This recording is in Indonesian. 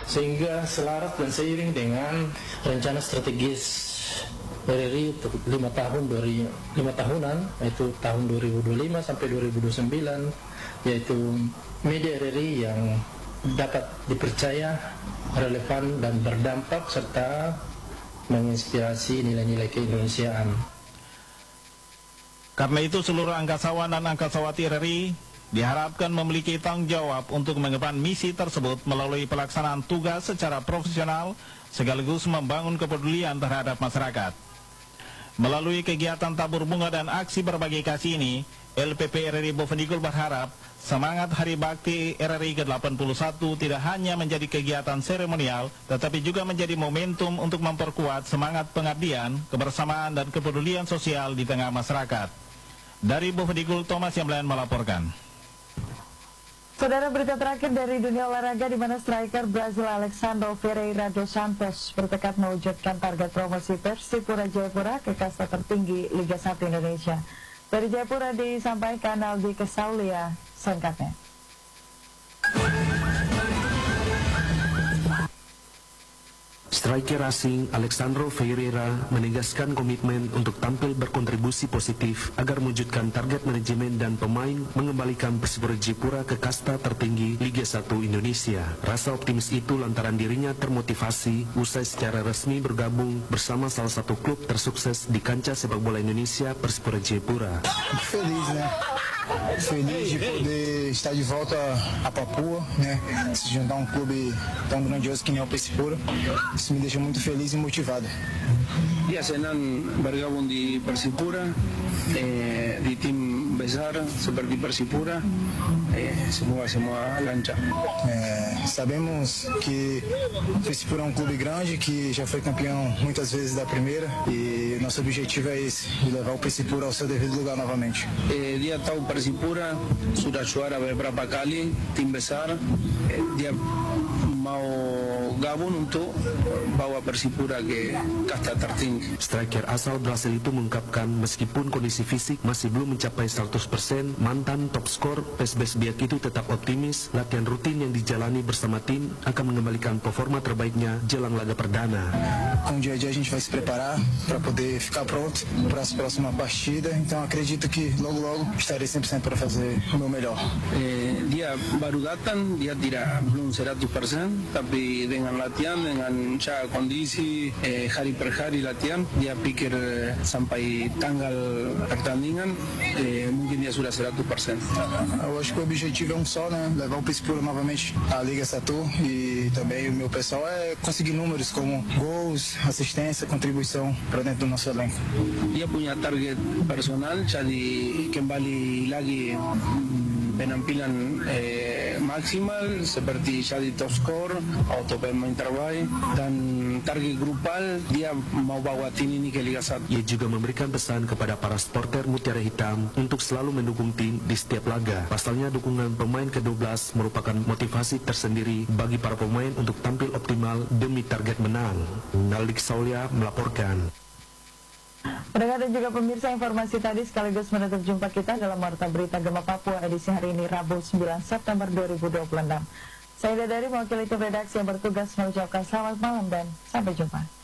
sehingga selaras dan seiring dengan rencana strategis RRI untuk 5 tahunan, yaitu tahun 2025 sampai 2029, yaitu media RRI yang dapat dipercaya, relevan dan berdampak serta menginspirasi nilai-nilai keindonesiaan. Karena itu seluruh angkasawan dan angkasawati RRI diharapkan memiliki tanggung jawab untuk mengemban misi tersebut melalui pelaksanaan tugas secara profesional sekaligus membangun kepedulian terhadap masyarakat. Melalui kegiatan tabur bunga dan aksi berbagi kasih ini, LPP RRI Bovendigul berharap semangat Hari Bakti RRI ke-81 tidak hanya menjadi kegiatan seremonial, tetapi juga menjadi momentum untuk memperkuat semangat pengabdian, kebersamaan dan kepedulian sosial di tengah masyarakat. Dari Bovendigul, Thomas Yamlayan melaporkan. Saudara, berita terakhir dari dunia olahraga di mana striker Brazil Alexandre Ferreira dos Santos bertekad mewujudkan target promosi Persipura Jayapura ke kasta tertinggi Liga 1 Indonesia. Dari Jayapura disampaikan Aldi Kesaulia selengkapnya. Striker asing Alexandre Ferreira menegaskan komitmen untuk tampil berkontribusi positif agar mewujudkan target manajemen dan pemain mengembalikan Persipura Jayapura ke kasta tertinggi Liga 1 Indonesia. Rasa optimis itu lantaran dirinya termotivasi usai secara resmi bergabung bersama salah satu klub tersukses di kancah sepak bola Indonesia, Persipura Jayapura. Feliz, né? Feliz de poder estar de volta a Papua, né? Se juntar a clube tão grandioso que nem o Persipura. Isso me deixa muito feliz e motivado. Ya senang bergabung di Persipura, di tim besar seperti Persipura, semua lancar. Sabemos que o Persipura é um clube grande que já foi campeão muitas vezes da primeira e nosso objetivo é esse, de levar o Persipura ao seu devido lugar novamente. Dia tahu Persipura sudah juara beberapa kali, tim besar, dia mau gabung untuk bawa Persipura ke kasta tertinggi. Striker asal Brasil itu mengungkapkan meskipun kondisi fisik masih belum mencapai 100%, mantan top skor PSBS Biak itu tetap optimis latihan rutin yang dijalani bersama tim akan mengembalikan performa terbaiknya jelang laga perdana. Com o dia a dia a gente vai se preparar para poder ficar pronto para a próxima partida, então acredito que logo estarei 100% para fazer o meu melhor. Dia baru datang, dia belum 100%, tapi dengan latihan, dengan kondisi hari per hari latihan, dia pikir sampai tanggal pertandingan mungkin dia sudah 100%. Eu acho que o objetivo é um só, né? Levar o Persipura novamente à Liga Satu e também o meu pessoal é conseguir números como gols, assistência, contribuição para dentro do nosso elenco. Dia punya target personal, jadi kembali lagi penampilan maksimal seperti jadi top skor atau pemain terbaik, dan target grupal dia mau bawa tim ini ke Liga 1. Ia juga memberikan pesan kepada para supporter Mutiara Hitam untuk selalu mendukung tim di setiap laga. Pasalnya dukungan pemain ke-12 merupakan motivasi tersendiri bagi para pemain untuk tampil optimal demi target menang. Naldi Kesaulia melaporkan. Pendengar dan juga pemirsa, informasi tadi sekaligus menutup jumpa kita dalam Warta Berita Gema Papua edisi hari ini Rabu 9 September 2026. Saya Dadari mewakili tim redaksi yang bertugas mengucapkan selamat malam dan sampai jumpa.